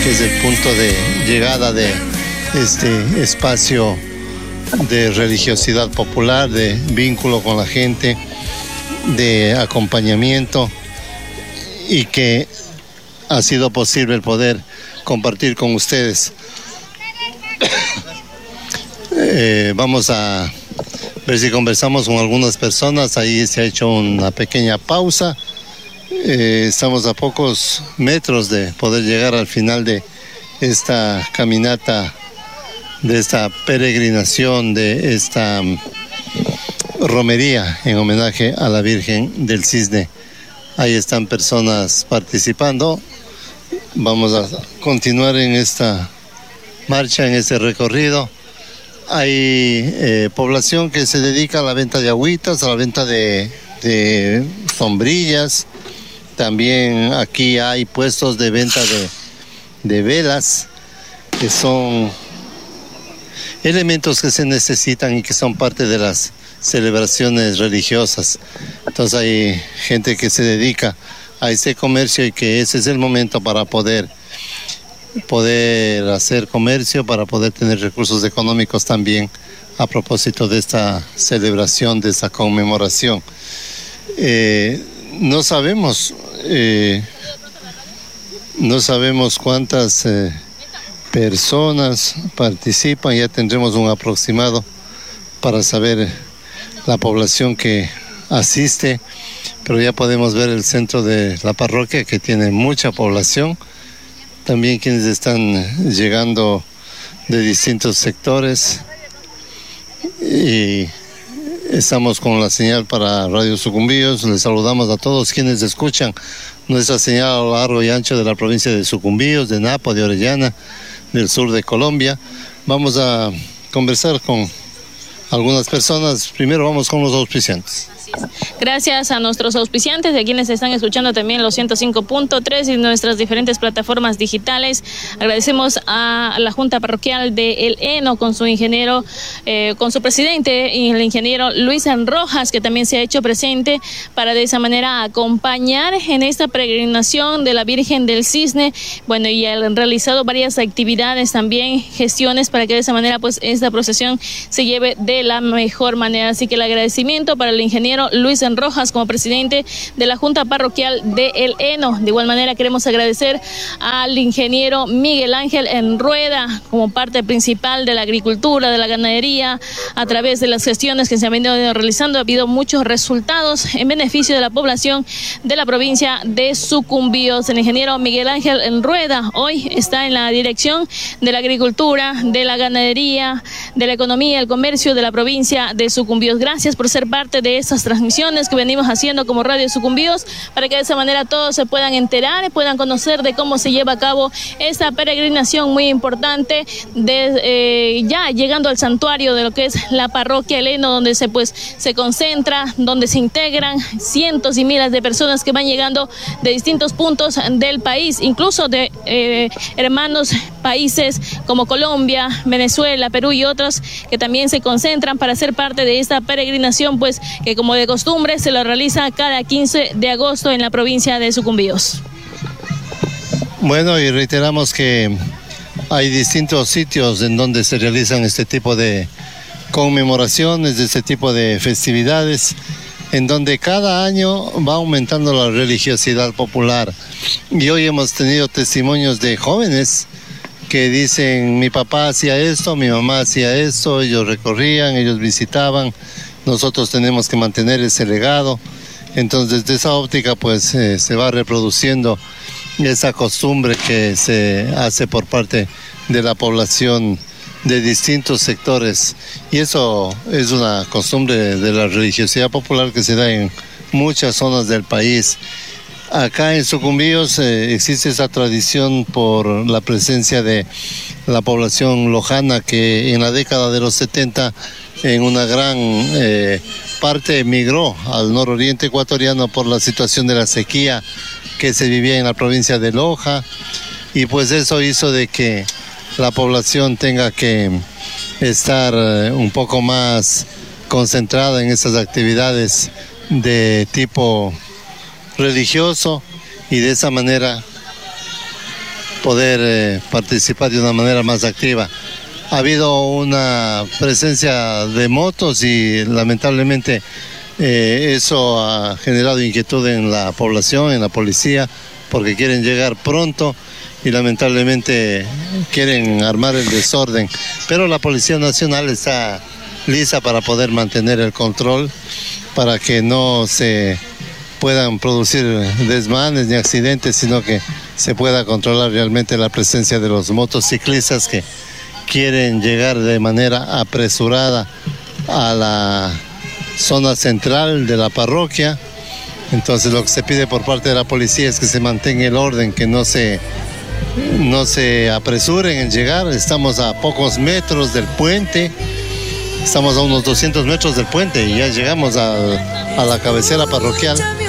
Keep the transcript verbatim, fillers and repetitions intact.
es el punto de llegada de este espacio de religiosidad popular, de vínculo con la gente, de acompañamiento, y que ha sido posible el poder compartir con ustedes. eh, vamos a ver si conversamos con algunas personas. Ahí se ha hecho una pequeña pausa. Eh, estamos a pocos metros de poder llegar al final de esta caminata, de esta peregrinación, de esta romería en homenaje a la Virgen del Cisne. Ahí están personas participando. Vamos a continuar en esta marcha, en este recorrido. Hay eh, población que se dedica a la venta de agüitas, a la venta de, de sombrillas. También aquí hay puestos de venta de, de velas, que son elementos que se necesitan y que son parte de las celebraciones religiosas. Entonces hay gente que se dedica a ese comercio y que ese es el momento para poder, poder hacer comercio, para poder tener recursos económicos también a propósito de esta celebración, de esta conmemoración. Eh, no sabemos, eh, no sabemos cuántas eh, personas participan, ya tendremos un aproximado para saber la población que asiste, pero ya podemos ver el centro de la parroquia, que tiene mucha población, también quienes están llegando de distintos sectores, y estamos con la señal para Radio Sucumbíos. Les saludamos a todos quienes escuchan nuestra señal a lo largo y ancho de la provincia de Sucumbíos, de Napo, de Orellana, del sur de Colombia. Vamos a conversar con algunas personas. Primero vamos con los auspiciantes. Gracias a nuestros auspiciantes, de quienes están escuchando también los ciento cinco punto tres y nuestras diferentes plataformas digitales. Agradecemos a la Junta Parroquial de El Heno con su ingeniero, eh, con su presidente, el ingeniero Luis Rojas, que también se ha hecho presente para de esa manera acompañar en esta peregrinación de la Virgen del Cisne. Bueno, y han realizado varias actividades también, gestiones, para que de esa manera pues esta procesión se lleve de la mejor manera. Así que el agradecimiento para el ingeniero Luis Rojas como presidente de la Junta Parroquial de El Heno. De igual manera queremos agradecer al ingeniero Miguel Ángel Enrueda como parte principal de la agricultura, de la ganadería, a través de las gestiones que se han venido realizando. Ha habido muchos resultados en beneficio de la población de la provincia de Sucumbíos. El ingeniero Miguel Ángel Enrueda hoy está en la dirección de la agricultura, de la ganadería, de la economía, el comercio de la provincia de Sucumbíos. Gracias por ser parte de estas transmisiones que venimos haciendo como Radio Sucumbíos, para que de esa manera todos se puedan enterar y puedan conocer de cómo se lleva a cabo esta peregrinación muy importante, de, eh, ya llegando al santuario de lo que es la parroquia El Heno, donde se pues se concentra, donde se integran cientos y miles de personas que van llegando de distintos puntos del país, incluso de eh, hermanos países como Colombia, Venezuela, Perú y otros, que también se concentran para ser parte de esta peregrinación, pues que como de costumbre se lo realiza cada quince de agosto en la provincia de Sucumbíos. Bueno, y reiteramos que hay distintos sitios en donde se realizan este tipo de conmemoraciones, de este tipo de festividades, en donde cada año va aumentando la religiosidad popular. Y hoy hemos tenido testimonios de jóvenes que dicen: mi papá hacía esto, mi mamá hacía esto, ellos recorrían, ellos visitaban, nosotros tenemos que mantener ese legado. Entonces, desde esa óptica pues eh, se va reproduciendo esa costumbre que se hace por parte de la población de distintos sectores, y eso es una costumbre de la religiosidad popular que se da en muchas zonas del país. Acá en Sucumbíos eh, existe esa tradición por la presencia de la población lojana, que en la década de los setenta en una gran eh, parte emigró al nororiente ecuatoriano por la situación de la sequía que se vivía en la provincia de Loja, y pues eso hizo de que la población tenga que estar eh, un poco más concentrada en estas actividades de tipo religioso, y de esa manera poder eh, participar de una manera más activa. Ha habido una presencia de motos y lamentablemente eh, eso ha generado inquietud en la población, en la policía, porque quieren llegar pronto y lamentablemente quieren armar el desorden. Pero la Policía Nacional está lista para poder mantener el control, para que no se puedan producir desmanes ni accidentes, sino que se pueda controlar realmente la presencia de los motociclistas que quieren llegar de manera apresurada a la zona central de la parroquia. Entonces lo que se pide por parte de la policía es que se mantenga el orden, que no se, no se apresuren en llegar. Estamos a pocos metros del puente, estamos a unos doscientos metros del puente y ya llegamos a, a la cabecera parroquial.